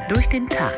durch den Tag.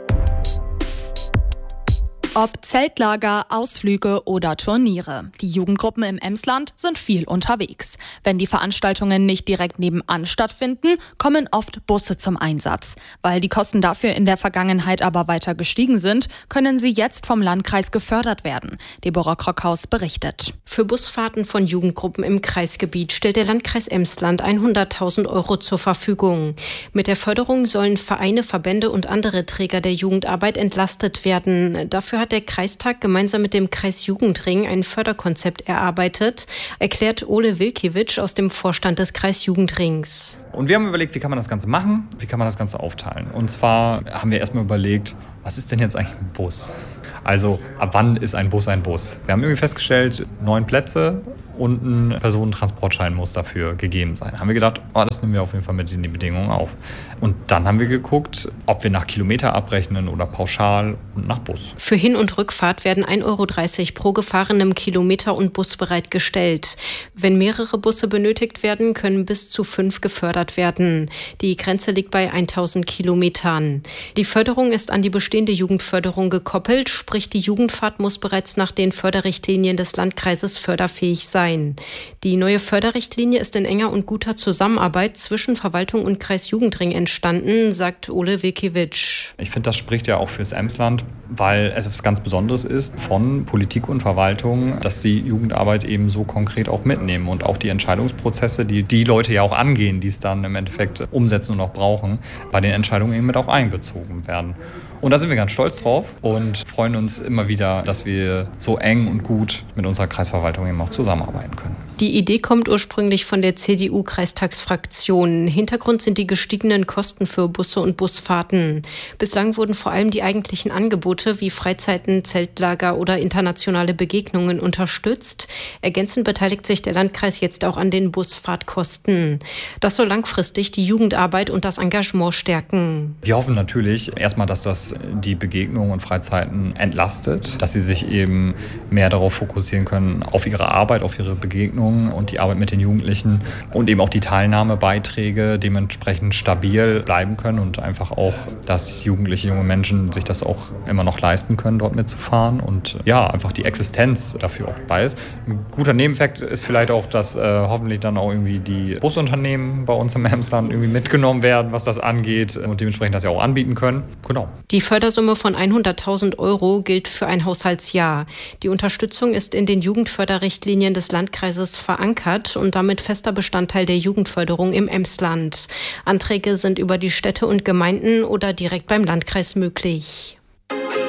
Ob Zeltlager, Ausflüge oder Turniere. Die Jugendgruppen im Emsland sind viel unterwegs. Wenn die Veranstaltungen nicht direkt nebenan stattfinden, kommen oft Busse zum Einsatz. Weil die Kosten dafür in der Vergangenheit aber weiter gestiegen sind, können sie jetzt vom Landkreis gefördert werden. Deborah Krockhaus berichtet. Für Busfahrten von Jugendgruppen im Kreisgebiet stellt der Landkreis Emsland 100.000 Euro zur Verfügung. Mit der Förderung sollen Vereine, Verbände und andere Träger der Jugendarbeit entlastet werden. Dafür hat der Kreistag gemeinsam mit dem Kreisjugendring ein Förderkonzept erarbeitet, erklärt Ole Wilkiewicz aus dem Vorstand des Kreisjugendrings. Und wir haben überlegt, wie kann man das Ganze machen, wie kann man das Ganze aufteilen. Und zwar haben wir erstmal überlegt, was ist denn jetzt eigentlich ein Bus? Also ab wann ist ein Bus ein Bus? Wir haben irgendwie festgestellt, 9 Plätze und ein Personentransportschein muss dafür gegeben sein. Haben wir gedacht, das nehmen wir auf jeden Fall mit in die Bedingungen auf. Und dann haben wir geguckt, ob wir nach Kilometer abrechnen oder pauschal und nach Bus. Für Hin- und Rückfahrt werden 1,30 Euro pro gefahrenem Kilometer und Bus bereitgestellt. Wenn mehrere Busse benötigt werden, können bis zu 5 gefördert werden. Die Grenze liegt bei 1000 Kilometern. Die Förderung ist an die bestehende Jugendförderung gekoppelt, sprich die Jugendfahrt muss bereits nach den Förderrichtlinien des Landkreises förderfähig sein. Die neue Förderrichtlinie ist in enger und guter Zusammenarbeit zwischen Verwaltung und Kreisjugendring entstanden, sagt Ole Wilkiewicz. Ich finde, das spricht ja auch fürs Emsland, weil es etwas ganz Besonderes ist von Politik und Verwaltung, dass sie Jugendarbeit eben so konkret auch mitnehmen und auch die Entscheidungsprozesse, die Leute ja auch angehen, die es dann im Endeffekt umsetzen und auch brauchen, bei den Entscheidungen eben mit auch einbezogen werden. Und da sind wir ganz stolz drauf und freuen uns immer wieder, dass wir so eng und gut mit unserer Kreisverwaltung eben auch zusammenarbeiten können. Die Idee kommt ursprünglich von der CDU-Kreistagsfraktion. Hintergrund sind die gestiegenen Kosten für Busse und Busfahrten. Bislang wurden vor allem die eigentlichen Angebote wie Freizeiten, Zeltlager oder internationale Begegnungen unterstützt. Ergänzend beteiligt sich der Landkreis jetzt auch an den Busfahrtkosten. Das soll langfristig die Jugendarbeit und das Engagement stärken. Wir hoffen natürlich erstmal, dass das die Begegnungen und Freizeiten entlastet, dass sie sich eben mehr darauf fokussieren können, auf ihre Arbeit, auf ihre Begegnungen und die Arbeit mit den Jugendlichen und eben auch die Teilnahmebeiträge dementsprechend stabil bleiben können und einfach auch, dass Jugendliche, junge Menschen sich das auch immer noch leisten können, dort mitzufahren und ja, einfach die Existenz dafür auch dabei ist. Ein guter Nebeneffekt ist vielleicht auch, dass hoffentlich dann auch irgendwie die Busunternehmen bei uns im Emsland irgendwie mitgenommen werden, was das angeht und dementsprechend das ja auch anbieten können. Genau. Die Fördersumme von 100.000 Euro gilt für ein Haushaltsjahr. Die Unterstützung ist in den Jugendförderrichtlinien des Landkreises verankert und damit fester Bestandteil der Jugendförderung im Emsland. Anträge sind über die Städte und Gemeinden oder direkt beim Landkreis möglich.